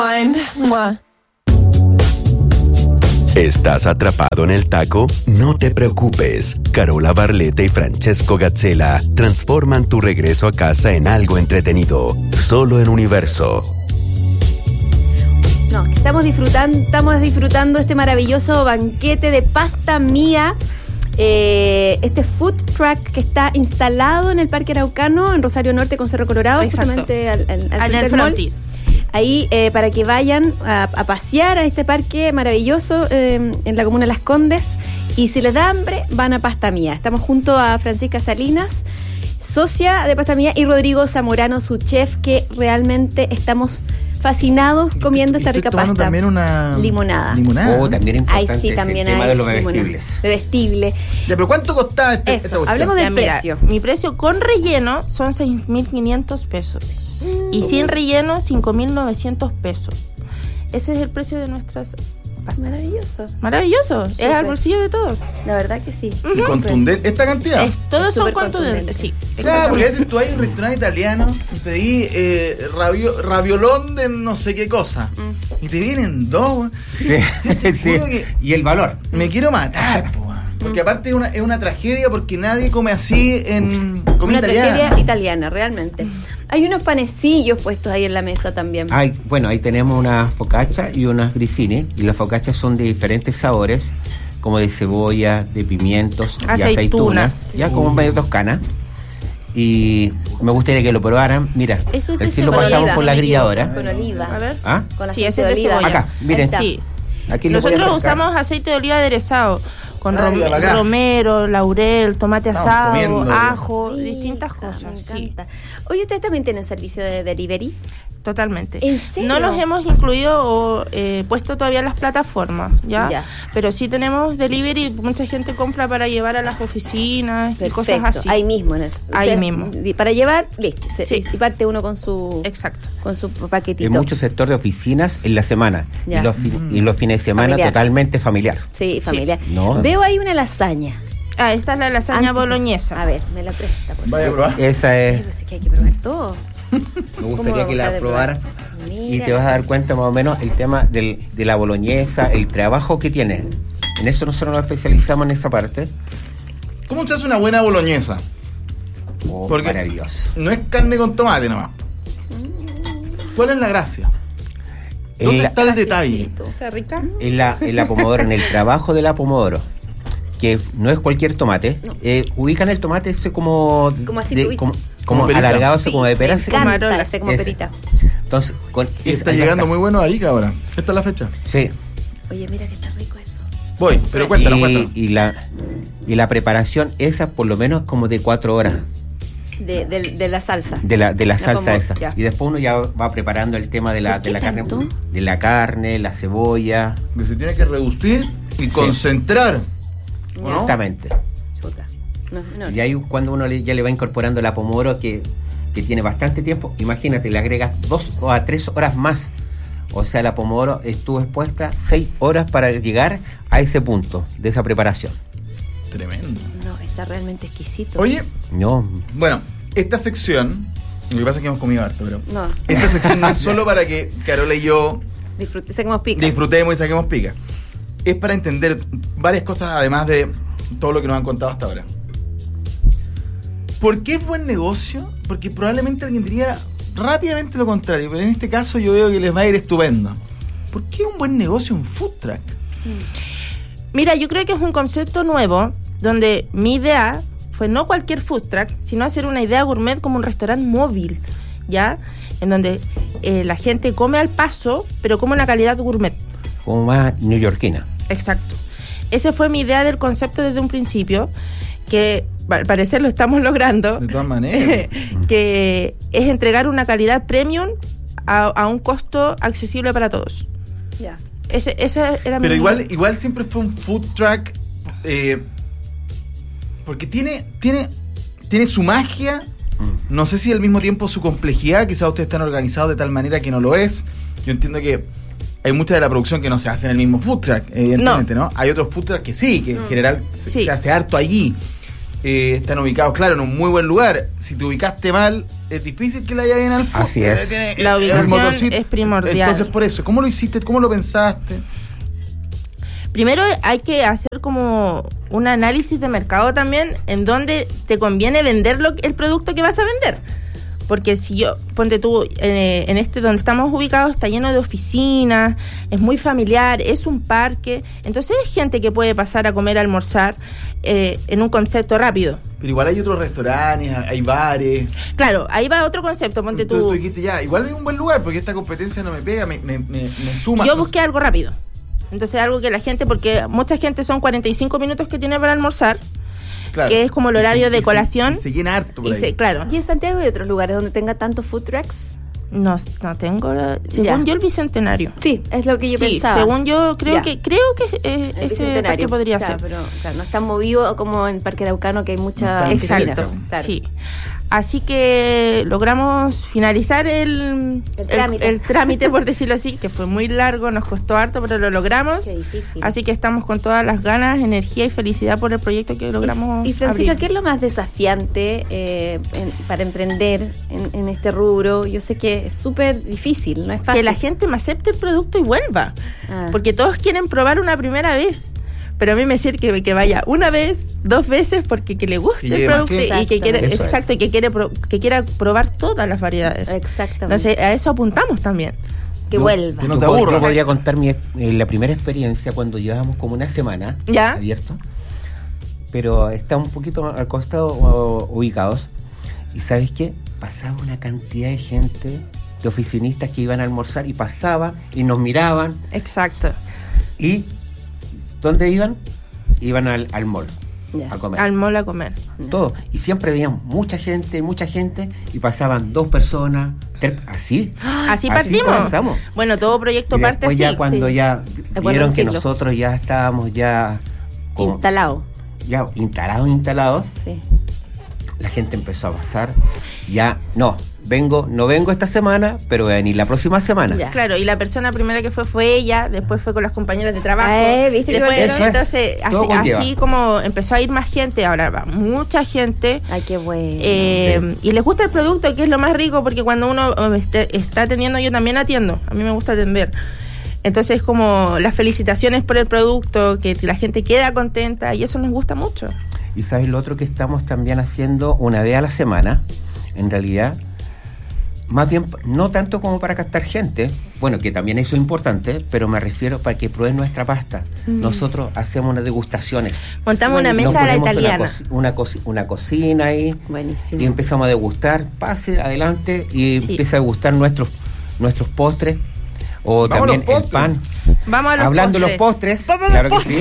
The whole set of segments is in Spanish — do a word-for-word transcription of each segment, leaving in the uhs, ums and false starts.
Rewind. Mua. ¿Estás atrapado en el taco? No te preocupes. Carola Barletta y Francesco Gazzella transforman tu regreso a casa en algo entretenido. Solo en Universo. No, estamos disfrutando, estamos disfrutando este maravilloso banquete de pasta mía. Eh, este food truck que está instalado en el Parque Araucano, en Rosario Norte con Cerro Colorado, Exacto. justamente al, al, al Al frente del frontis. mall. Ahí eh, para que vayan a, a pasear a este parque maravilloso eh, en la comuna de Las Condes, y si les da hambre van a Pasta Mía. Estamos junto a Francisca Salinas, socia de Pasta Mía, y Rodrigo Zamorano, su chef, que realmente estamos fascinados comiendo esta rica pasta. También una limonada. limonada. Oh, también importante Ahí sí, es también el tema hay de los limonada. bebestibles. Bebestible. Ya, pero ¿cuánto costaba este, Eso, esta cuestión? hablemos del Ya, mira, precio. Mi precio con relleno son seis mil quinientos pesos. Mm. Y sin relleno, cinco mil novecientos pesos. Ese es el precio de nuestras pastas. Maravilloso. Maravilloso. Súper. Es al bolsillo de todos. La verdad que sí. Y contundente. ¿Esta cantidad? Es, todos Es son súper contundentes. Sí. Claro, porque a veces tú hay un restaurante italiano y pedí eh, rabio, raviolón de no sé qué cosa. Mm. Y te vienen dos. Sí, sí. Juro que Y el valor. me quiero matar, po. Porque aparte es una, es una tragedia porque nadie come así en comida Una italiana. tragedia italiana, realmente. Hay unos panecillos puestos ahí en la mesa también. Hay, bueno, ahí tenemos unas focaccia y unas grissini, y las focaccias son de diferentes sabores, como de cebolla, de pimientos y Aceituna. aceitunas, ya como medio toscana. Y me gustaría que lo probaran. Mira, Eso es de recién lo cebolla, pasamos no por me la equivoco. grilladora. Con oliva. A ver. ¿Ah? Con Sí, aceite ese es de de oliva. cebolla. Acá, miren. Ahí está. Sí. Aquí lo voy a Nosotros acercar. usamos aceite de oliva aderezado con Ay, rom- acá. romero, laurel, tomate Estamos asado, comiendo. ajo, Rica, distintas me cosas. Sí, encanta. Oye, ¿ustedes también tienen servicio de delivery? totalmente. ¿En serio? No nos hemos incluido o eh, puesto todavía en las plataformas, ¿ya? Ya. Pero sí tenemos delivery, mucha gente compra para llevar a las oficinas y cosas así. Ahí mismo. En el, Ahí ustedes- mismo. y Para llevar, listo. Se, Sí. Y parte uno con su, Exacto. con su Hay paquetito. mucho sector de oficinas en la semana. Ya. Y los, fi- y los fines de semana Familiar. totalmente familiar. Sí, familiar. No. Veo ahí una lasaña. Ah, esta es la lasaña Antes- boloñesa. A ver, me la presta. Por Vaya a favor. probar. Esa Sí, es, pues es que hay que probar todo. me ¿Cómo gustaría que va a la gustar de probaras. probar? Y Mira, te vas a dar cuenta más o menos el tema del, de la boloñesa, el trabajo que tiene. En eso nosotros nos especializamos en esa parte. ¿Cómo se hace una buena boloñesa? Oh, Porque maravilloso. no es carne con tomate nomás. ¿Cuál es la gracia? ¿Dónde En la, está el detalle? ¿Está rica? en la, en la pomodoro, en el trabajo de la pomodoro, que no es cualquier tomate. Eh, ubican el tomate ese como Como así de- tú- como, como Como perita. alargado, ese Sí, como de pera, me ese como- encanta marola. ese como Ese. perita. entonces con Y es- está ahí llegando está. muy bueno a Arica ahora. Esta es la fecha. Sí. Oye, mira que está rico eso. Voy, pero cuéntanos, y, cuéntanos. y la y la preparación esa por lo menos como de cuatro horas De, de, de la salsa. de la de la La salsa pomodoro, esa, ya. y después uno ya va preparando el tema de la ¿Por de qué la carne, tanto? de la carne, la cebolla. Que se tiene que reducir y concentrar. ¿O no? Exactamente. Chuta. No, no. Y ahí cuando uno le- ya le va incorporando la pomodoro que, que tiene bastante tiempo, imagínate, le agregas dos o a tres horas más. O sea, la pomodoro estuvo expuesta seis horas para llegar a ese punto de esa preparación. Tremendo. No, está realmente exquisito. Oye, No, bueno, esta sección, lo que pasa es que hemos comido harto, pero No, esta sección no es solo para que Carola y yo disfrute, saquemos pica. disfrutemos y saquemos pica. Es para entender varias cosas además de todo lo que nos han contado hasta ahora. ¿Por qué es buen negocio? Porque probablemente alguien diría rápidamente lo contrario, pero en este caso yo veo que les va a ir estupendo. ¿Por qué es un buen negocio un food truck? Mira, yo creo que es un concepto nuevo donde mi idea fue no cualquier food truck, sino hacer una idea gourmet como un restaurante móvil, ¿ya? En donde eh, la gente come al paso, pero come una calidad gourmet. como más neoyorquina. Exacto. Esa fue mi idea del concepto desde un principio, que al parecer lo estamos logrando, De todas maneras. que es entregar una calidad premium a, a un costo accesible para todos. Ya. Ese, esa era Pero mi igual, igual siempre fue un food truck eh, porque tiene, tiene, tiene su magia. No sé si al mismo tiempo su complejidad. Quizás ustedes están organizados de tal manera que no lo es. Yo entiendo que hay mucha de la producción que no se hace en el mismo food truck, evidentemente, ¿no? Hay otros food trucks que sí, que en general se, Sí. se hace harto allí. Eh, están ubicados, claro, en un muy buen lugar. Si te ubicaste mal, es difícil que le haya bien al food. Así es. Tiene, La el ubicación motorcito. es primordial. Entonces, por eso, ¿cómo lo hiciste? ¿Cómo lo pensaste? Primero hay que hacer como un análisis de mercado también, en donde te conviene vender lo, el producto que vas a vender. Porque si yo, ponte tú, eh, en este donde estamos ubicados está lleno de oficinas, es muy familiar, es un parque, entonces es gente que puede pasar a comer, a almorzar eh, en un concepto rápido. Pero igual hay otros restaurantes, hay bares. Claro, ahí va otro concepto, ponte Entonces tú. tú dijiste ya, igual es un buen lugar porque esta competencia no me pega, me, me, me, me suma. Yo busqué algo rápido. Entonces algo que la gente, porque mucha gente son cuarenta y cinco minutos que tiene para almorzar, Claro. que es como el horario Y se- de y se- colación. y Se, llena harto por Y ahí. se, claro, ¿Y en Santiago hay otros lugares donde tenga tantos food trucks? no, no tengo, la- según Ya. yo el Bicentenario. Sí, es lo que yo sí, pensaba. según yo creo Ya. que creo que eh, El ese Bicentenario. parque podría Claro, ser. pero claro, no es tan movido como en Parque Araucano, que hay mucha No, oficina. Exacto, Claro. sí. Así que logramos finalizar el, El trámite. el trámite, por decirlo así, que fue muy largo, nos costó harto, pero lo logramos. Qué difícil. Así que estamos con todas las ganas, energía y felicidad por el proyecto que logramos. Y, y Francisca, abrir. ¿qué es lo más desafiante eh, en- para emprender en, en este rubro? Yo sé que es súper difícil, no es fácil. Que la gente me acepte el producto y vuelva. Ah. Porque todos quieren probar una primera vez. Pero a mí me sirve que, que vaya una vez, dos veces, porque que le guste Que el llegue más producto gente. y que quiere, Eso es. exacto, y que quiere pro- que quiera probar todas las variedades. Exactamente. Entonces, a eso apuntamos también. que Yo- vuelva. yo no Yo te pod- aburro. Yo podría contar mi, eh, la primera experiencia cuando llevábamos como una semana ¿Ya? abierto, pero está un poquito al costado o, ubicados. Y ¿sabes qué? Pasaba una cantidad de gente, de oficinistas que iban a almorzar y pasaba y nos miraban. Exacto. ¿Y dónde iban? Iban al, al mall Ya. a comer. Al mall a comer. Todo. Y siempre veían mucha gente, mucha gente, y pasaban dos personas, tres, así. Así partimos. comenzamos. Bueno, todo proyecto Y parte después así. ya cuando sí. ya Es bueno vieron que decirlo. nosotros ya estábamos ya como- Instalado. ya instalados, instalados, Sí. la gente empezó a pasar. Ya, no, vengo, no vengo esta semana, pero voy a venir la próxima semana. Ya. Claro, y la persona primera que fue fue ella, después fue con las compañeras de trabajo. Ah, ¿viste que después, volvieron? Eso es. entonces, Todo así, conlleva. así como empezó a ir más gente, ahora va mucha gente. Ay, qué bueno. Eh, Y les gusta el producto, que es lo más rico, porque cuando uno eh, este- está atendiendo, yo también atiendo, a mí me gusta atender. Entonces, como las felicitaciones por el producto, que la gente queda contenta, y eso nos gusta mucho. Y sabes lo otro que estamos también haciendo una vez a la semana, en realidad, más bien, no tanto como para captar gente, bueno, que también eso es importante, pero me refiero para que prueben nuestra pasta. Nosotros hacemos unas degustaciones. Montamos una Nos mesa a la ponemos italiana. Una, coci- una, coci- una cocina ahí. Buenísimo. Y empezamos a degustar, pase adelante y Sí. empieza a degustar nuestros nuestros postres o Vamos a también los el postres. pan. Vamos a los Hablando de los postres. postres, Vamos a los claro que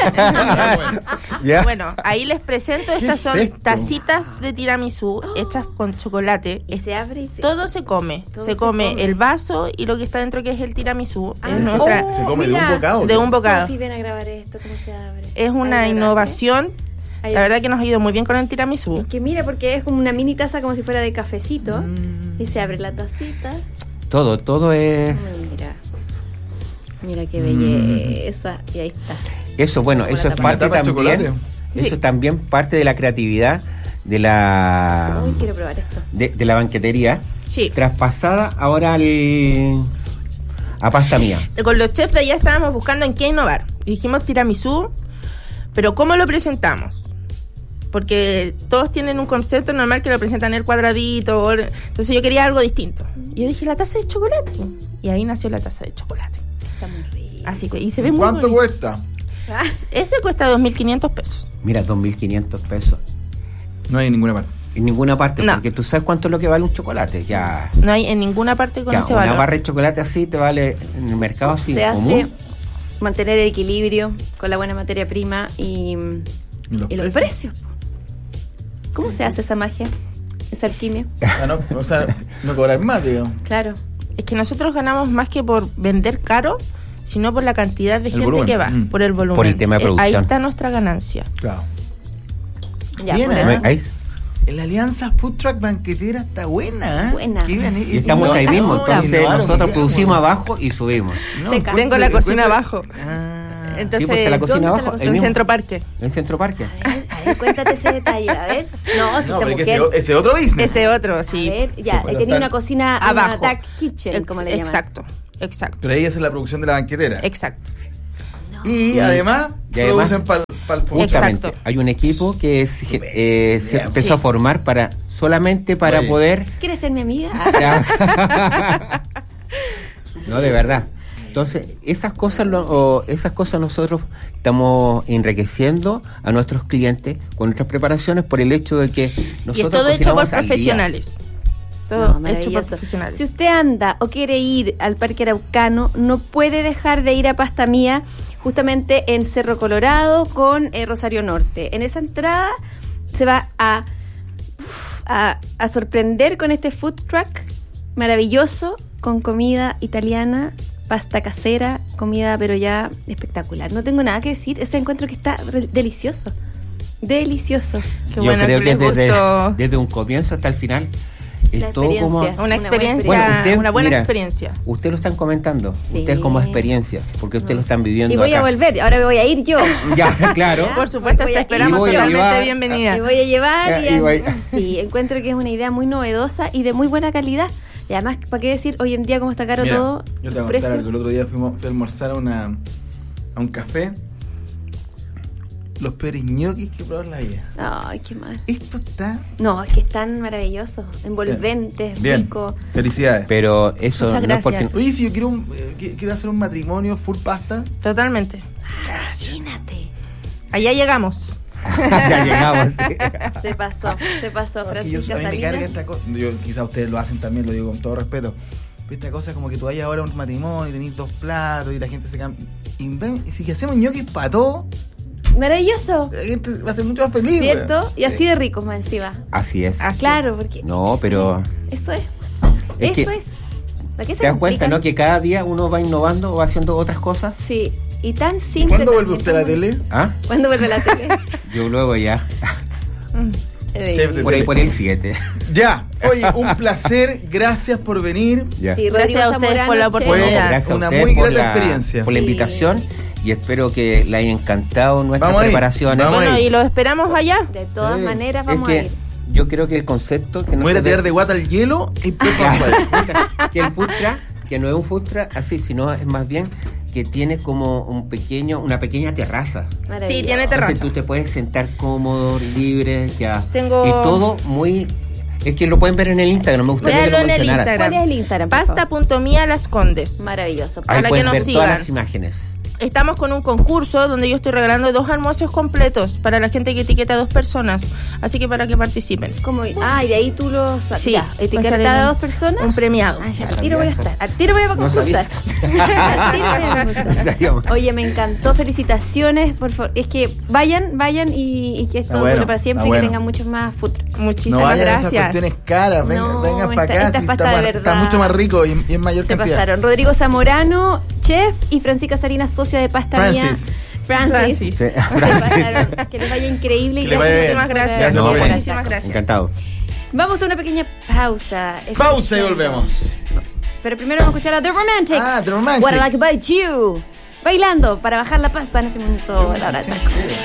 sí. ¿Ya? Bueno, ahí les presento, estas es son esto? tacitas de tiramisú hechas con chocolate. Y se abre y se... Todo se come, Todo se, se come, come. el vaso y lo que está dentro, que es el tiramisú. Ah, es, nuestra- oh, Se come de mira. un bocado. de un bocado. Sofi, ven a grabar esto, ¿cómo se abre? Es una Ahí, innovación. Ahí. La verdad que nos ha ido muy bien con el tiramisú. Es que mira, porque es como una mini taza como si fuera de cafecito. Mm. Y se abre la tacita. Todo, todo es Mira. Mira qué Mm. belleza. Y ahí está. eso, bueno, Como eso la es tapa. parte La tapa de también. chocolate. Eso Sí. es también parte de la creatividad de la Uy, quiero probar esto. de, de la banquetería, Sí. traspasada ahora al a pasta mía. Con los chefs de allá estábamos buscando en qué innovar. Y dijimos tiramisú, pero ¿cómo lo presentamos? Porque todos tienen un concepto normal que lo presentan el cuadradito. o- Entonces yo quería algo distinto. Y yo dije, la taza de chocolate. Y ahí nació la taza de chocolate. Está muy rico. Así que, y se ve muy ¿Cuánto bonito. cuesta? Ah, Ese cuesta dos mil quinientos pesos. Mira, dos mil quinientos pesos. No hay en ninguna parte. En ninguna parte, No. porque tú sabes cuánto es lo que vale un chocolate. Ya, No hay en ninguna parte con ya ese una valor. barra de chocolate así te vale en el mercado así se común. hace mantener el equilibrio con la buena materia prima y, ¿Y los y los precios? precios. po. ¿Cómo se hace esa magia? Esa alquimia. O sea, no, o sea, no cobrar más, digamos. Claro. Es que nosotros ganamos más que por vender caro, sino por la cantidad de El gente volumen. que va, Mm. por el volumen. Por el tema de Eh, Ahí producción. está nuestra ganancia. Claro. Ya, Bien, por ¿eh? eso. Ahí- La alianza Food Truck Banquetera está buena, ¿eh? Buena. Qué bien, y estamos ahí mismo, no, entonces innovaron, nosotros digamos. producimos abajo y subimos. No, Seca. encuentro- Tengo la cocina encuentro- abajo. Ah. Entonces, Sí, pues está la cocina ¿dónde está abajo, la el cocina? en mismo, Centro Parque. en Centro Parque. A ver, a ver, ver, cuéntate ese detalle, a ver. No, si No, esta pero que mujer... ese, ese otro business. Ese otro, sí. A ver, ya, pero tenía está una cocina abajo. una dark kitchen, Ex- como le llaman. Exacto, exacto, Pero ella hace la producción de la banquetera. exacto. Y Y- además y además- producen para el food. Justamente, Exacto. hay un equipo que es, eh, se Bien. empezó Sí. a formar para solamente para Oye. poder ¿Quieres ser mi amiga? no, de verdad. Entonces, esas cosas lo- o esas cosas nosotros estamos enriqueciendo a nuestros clientes con nuestras preparaciones por el hecho de que Y nosotros es todo hecho por cocinamos al día. profesionales. Todo No, hecho por maravilloso. profesionales. Si usted anda o quiere ir al Parque Araucano, no puede dejar de ir a Pasta Mía, justamente en Cerro Colorado con eh, Rosario Norte. En esa entrada se va a, a, a sorprender con este food truck maravilloso, con comida italiana, pasta casera, comida pero ya espectacular. No tengo nada que decir, ese encuentro que está re- delicioso. Delicioso. Qué Yo bueno creo que que, les desde, gustó. desde un comienzo hasta el final es La todo como experiencia. Una Una experiencia, buena Bueno, usted, una buena mira, experiencia. Ustedes lo están comentando, Sí. ustedes como experiencia, porque ustedes lo están viviendo Y voy acá. a volver, ahora me voy a ir yo. Ya, claro. Ya. Por supuesto, Voy te a- esperamos y voy a totalmente llevar- bienvenida. Y voy a llevar y Y voy- así- sí, encuentro que es una idea muy novedosa y de muy buena calidad. Y además, ¿para qué decir hoy en día cómo está caro Mira, todo? yo te voy a el contar precio? algo. El otro día fuimos, fui a almorzar a, una, a un café. Los peores ñoquis que probar la vida. Ay, qué mal. Esto está No, es que están maravillosos, envolventes, bien. ricos. Felicidades. Pero eso Muchas no es porque gracias. Oye, si yo quiero, un, eh, qui- quiero hacer un matrimonio full pasta. Totalmente. Imagínate. Allá llegamos. ya llegamos. Se pasó, se pasó, No, es que yo- Francisca a mí me carga Salinas. esta cosa. Yo, quizá ustedes lo hacen también, lo digo con todo respeto. Pero esta cosa es como que tú vayas ahora a un matrimonio y tenés dos platos y la gente se cambia. Y, ven, y si que hacemos ñoquis para todo, Maravilloso, la gente va a ser mucho más feliz. ¿cierto? weón. Y así Sí. de ricos más encima. Así es. Así Claro, porque No, pero eso es. Es eso que- es. ¿Para qué se te das cuenta, complican? ¿no? Que cada día uno va innovando o haciendo otras cosas. Sí, y tan ¿Y simple. ¿Cuándo vuelve también, usted a la como- tele? ¿Ah? ¿Cuándo vuelve a la tele? Yo luego ya. Eh, Chef de Por ahí tele. por el siete. Ya, oye, un placer, gracias por venir. Ya. Sí, Gracias Rodrigo a ustedes Zamorano, por la chef. oportunidad. Gracias a una ustedes muy por grata la, experiencia. por la Sí. invitación y espero que le haya encantado nuestras Vamos a ir, preparaciones. vamos a ir. Bueno, y los esperamos allá. De todas Sí. maneras Es vamos que a ir. Yo creo que el concepto que Me voy a nosotros- tirar de guata al hielo y prepa que el food truck, que no es un food truck así, sino es más bien que tiene como un pequeño, una pequeña terraza. Maravilloso. Sí, tiene Entonces terraza. tú te puedes sentar cómodo, libre, ya. Tengo- Y todo muy... Es que lo pueden ver en el Instagram, me gustaría Véanlo que en lo el mencionaras. Instagram. ¿Cuál es el Instagram? por favor? Pasta.mía Las Condes. Maravilloso. Ahí para que pueden nos ver sigan. todas las imágenes. Estamos con un concurso donde yo estoy regalando dos almuerzos completos para la gente que etiqueta a dos personas. Así que para que participen. ¿Cómo? Ah, y de ahí tú los Sí, ya, va a etiquetar salir a un- dos personas. Un premiado. Ah, ya, No al tiro voy a sabía estar. Al tiro voy a No concursar. sabía. Al tiro voy a concursar. Sabíamos. Oye, me encantó. Felicitaciones. Por favor. Es que vayan, vayan y, y que esto Está bueno, dure para siempre está y que bueno. tengan muchos más food trucks. No Muchísimas vayan a esas gracias. cuestiones caras, vengan, No, vengan para esta- acá, esta si pasta está, de más- está verdad. mucho más rico y, y en mayor Se cantidad. pasaron. Rodrigo Zamorano, chef, y Francisca Salinas, socia de Pasta Francis. Mía. Francis. Francis. Se Sí. pasaron. Que les vaya increíble y Que le vaya bien. Muchísimas gracias. Gracias por venir. Muchísimas gracias. Encantado. Vamos a una pequeña pausa. Es Pausa y el- volvemos. Pero primero vamos a escuchar a The Romantics. Ah, The Romantics. What I Like About You. Bailando para bajar la pasta en este momento. a la hora del taco.